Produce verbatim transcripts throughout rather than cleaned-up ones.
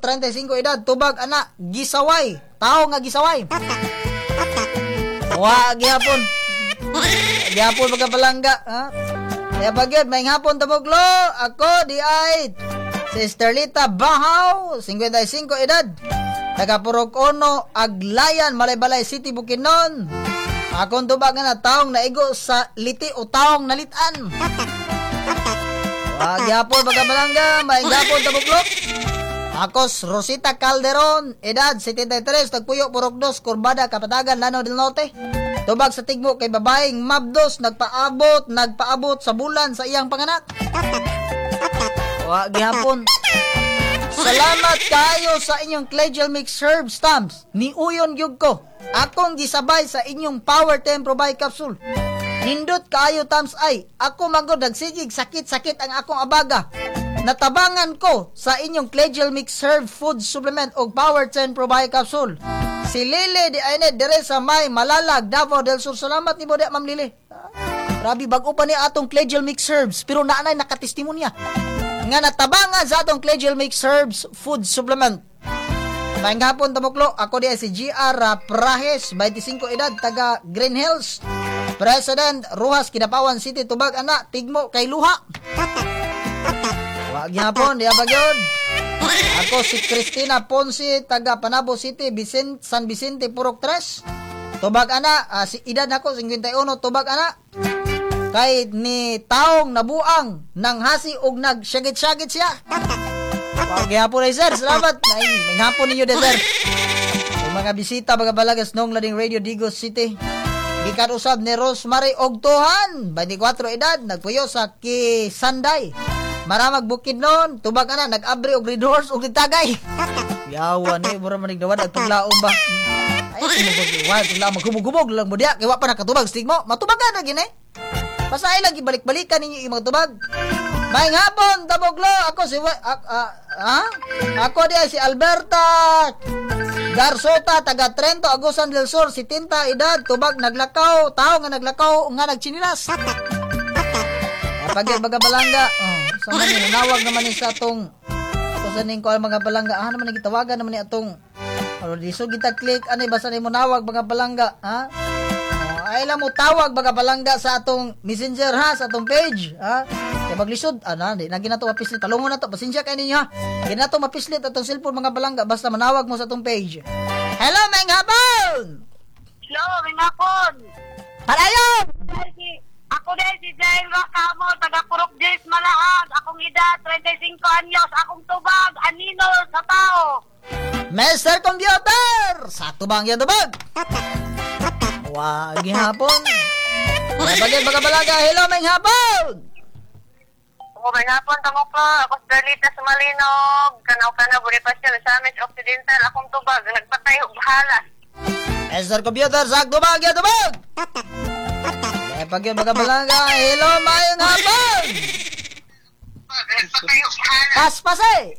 thirty-five edad, tubag ana, gisaway. Tao nga gisaway. Wa gihapon. Gihapon magapalangga, ha? Kaya bagay, may hapon tabuglo. Ako di ay Sister Lita Bahaw, fifty-five edad. Taga Purok Ono, Aglayan, Malaybalay City, Bukidnon. Akong tubag nga na taong naigo sa liti o taong nalitan. Wa gihapon magapalangga, may hapon tabuglo. Akos Rosita Calderon, edad seventy-three, tagpuyo Purok dos, Kurbada, Kapatagan, Lanao del Norte. Tubag sa tigmo kay babaeng mabdos, nagpaabot, nagpaabot sa bulan sa iyang panganak. Wa gihapon. Salamat kayo sa inyong Cladial Mix Herb Stamps. Ni uyon gyud ko. Akong gisabay sa inyong Power ten Provide Capsule. Nindot kayo tams ay. Ako magod nagsigig sakit-sakit ang akong abaga. Natabangan ko sa inyong Cladial Mix Herb Food Supplement o Power ten Provide Capsule. Si Lili di Ainet dire sa may Malalag, Davao del Sur. Salamat ni Bodia Ma'am Lili. Grabe, bago pa niya atong Cladial Mix Herbs, pero naanay nakatestimonya nga natabangan sa atong Cladial Mix Herbs Food Supplement. Maayong hapon tamuklo, ako di si G R Prahes, twenty-five edad, taga Green Hills, President Ruhas, Kidapawan City, tubag ana, tigmo kay luha. Wag hapon, di abagyon. Ako si Cristina Ponce, taga Panabo City, Vicente, San Vicente, Purok tres. Tubag ana, uh, si edad ako fifty-one, tubag ana. Kay ni taong nabuang nang hasi og nagsyagit-syagit siya. Wag hapon ay sir, salamat. Ay, may hapon ninyo de sir. Yung mga bisita mga balagas nung Lading Radio Digos City. Gikan usab ni Rosemary Ogtuhan, twenty-four edad, nagpuyo sa Kisanday. Maramag bukid noon, tubag ana, nag-abri og red horse og tagay. Yawa ni, mura manig dawad at paglaom ba? Ay, tumugod, tuglaom, maghumog-humog lang mo diya, kaya pa nakatubag, stigmo, matubag ka na gini. Pasay lang, ibalik-balikan ninyo yung mga tubag. Maayong hapon, taboglo, ako si, uh, uh, ha? Ako diya si Alberta Garsota, taga Trento, Agusan del Sur, seventy edad, tubag, naglakaw, tao nga naglakaw, nga nagchinilas. Pagyan mga balangga, oh, sa man nanawag naman ni sa atong ito sa ning ko mga balangga, ah naman gitawagan naman ni atong ano diso kita click ani basta ni mo nawag mga balangga, ha? Oh, ay lang mo tawag mga balangga sa atong Messenger ha, sa atong page, ha? Kay maglisod ana di na ginato mapislit, talungon na to, pasensya kay ninyo ha. Ginato mapislit atong cellphone mga balangga basta manawag mo sa atong page. Hello, may hapon. Hello, may hapon. Padayon. Ako din si Jail Rakamo, taga Purok Jays Malaag. Akong edad, thirty-five anyos. Akong tubag, anino sa tao. Mister Computer! Sakto ba ang yan tubag? Wag hapon. Bagay baga balaga, hello may hapon. Oo, may hapon, tamo ko. Ako si Darlita Sumalinog. Kanaw-kanaw, Bonifacio, Samis Occidental. Akong tubag, nagpatay og bahalas. Mister Computer, sakto ba ang yan tubag? Eh, pag yung mga balaga, hello, mayong hapon! Paspas eh!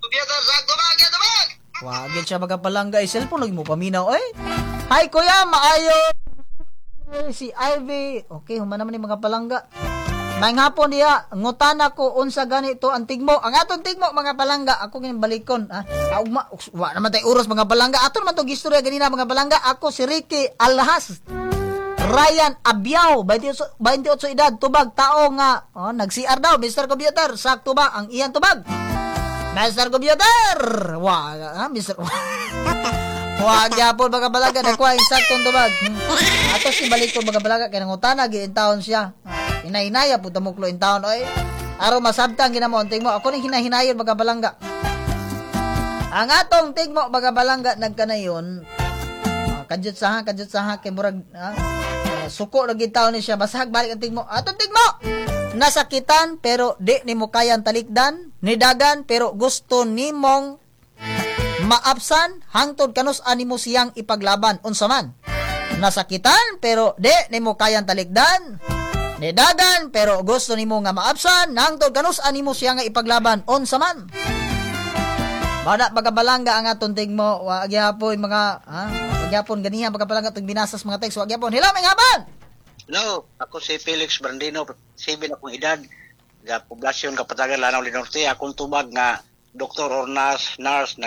Wagin siya mga palangga, eh, cellphone, lagi mo paminaw, eh. Hi, kuya, maayo! Si Ivy, okay, human naman yung mga palangga. Mayong hapon niya, ngutan ako, unsa ganito ang tigmo. Ang atong tigmo, mga palangga, ako ngayon balikon, ha? Augma, wa naman tayo uros, mga palangga. Ato naman itong istorya ganina, mga palangga. Ako si Ricky Alhas. Ryan Abiao, twenty-eight edad, tubag, tao nga, oh, nag-C R daw, Mister Computer, sakto ba ang iyan tubag? Mister Computer! Wag, ha, Mister Wag, yapon, mga balaga, nakuha yung saktong tubag. Hmm. Ato si balik ko, mga balaga, kaya nangutana, giintaon siya. Hinahinaya, puta muklo intaon, oy. Araw masabtang ginamon, tingmo, ako nang hinahinayon, mga balangga. Ang atong tingmo, mga balangga, nagkanayon, kadyot saha, kadyot saha, kay murag, ha? Uh, suko lagi tao ni siya, basag balik ang tigmo. Atong tigmo! Nasakitan, pero di ni mo kayang talikdan, nidagan, pero gusto nimong maapsan, hangtod kanus animo siyang ipaglaban, unsa man. Nasakitan, pero di ni mo kayang talikdan, nidagan, pero gusto nimo nga maapsan, hangtod kanus animo siyang ipaglaban, unsa man. Bada pagabalangga ang atong tigmo, wag gyapon mga, ha? Gyapon ganiha pagapalangga tong binasas mga text, wag gyapon. Hello, may hapon. Hello, ako si Felix Brandino, seven akong edad, ga poblasyon Kapatagan, Lanao del Norte. Akong tubag nga doktor or nurse, nurse